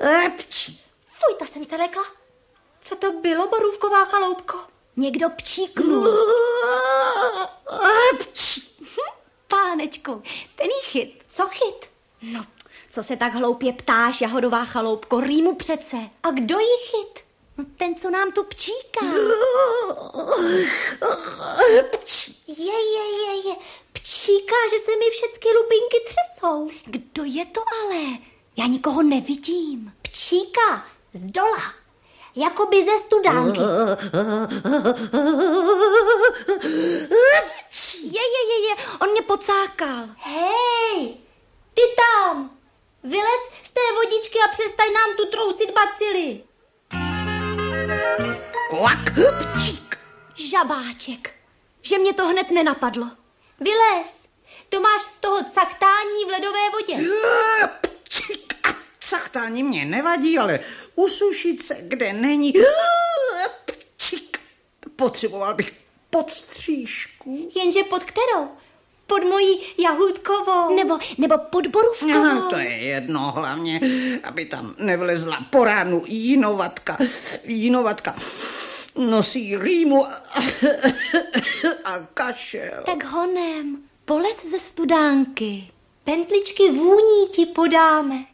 Fuj, to jsem se lekla. Co to bylo, borůvková chaloupko? Někdo pčíknul. Pánečku, ten jí chyt. Co chyt? No, co se tak hloupě ptáš, jahodová chaloupko, rýmu přece. A kdo jí chyt? No, ten, co nám tu pčíká. Je. Pčíká, že se mi všechny lupinky třesou. Kdo je to ale? Já nikoho nevidím. Pčíká, z dola. Jakoby ze studánky. Je, on mě pocákal. Hej, ty tam, vylez z té vodičky a přestaň nám tu trousit bacily. Kvak, pčík. Žabáček, že mě to hned nenapadlo. Vylez, to máš z toho cachtání v ledové vodě. Pčík, cachtání mě nevadí, ale usušit se, kde není. Pčík, potřeboval bych podstřížku. Jenže pod kterou? Pod mojí jahůdkovou. Nebo pod borůvkovou. Aha, to je jedno, hlavně, aby tam nevlezla po ránu jínovatka. Nosí rýmu a kašel. Tak honem, polez ze studánky. Pentličky vůní ti podáme.